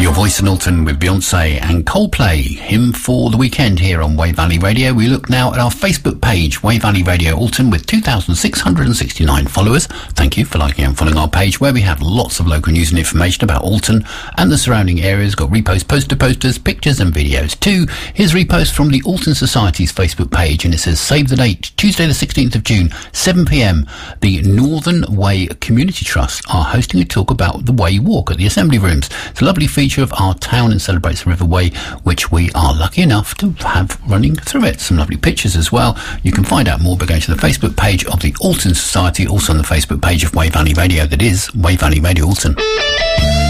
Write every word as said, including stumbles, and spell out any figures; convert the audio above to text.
Your Voice in Alton with Beyonce and Coldplay, him for the weekend here on Wey Valley Radio. We look now at our Facebook page, Wey Valley Radio Alton, with two thousand six hundred sixty-nine followers. Thank you for liking and following our page, where we have lots of local news and information about Alton and the surrounding areas. Got repost, poster posters, pictures and videos too. Here's a repost from the Alton Society's Facebook page, and it says, save the date, Tuesday the sixteenth of June, seven p m. The Northern Wey Community Trust are hosting a talk about the Wey Walk at the Assembly Rooms. It's a lovely feature of our town and celebrates the River Wey, which we are lucky enough to have running through it. Some lovely pictures as well. You can find out more by going to the Facebook page of the Alton Society, also on the Facebook page of Wey Valley Radio, that is Wey Valley Radio Alton.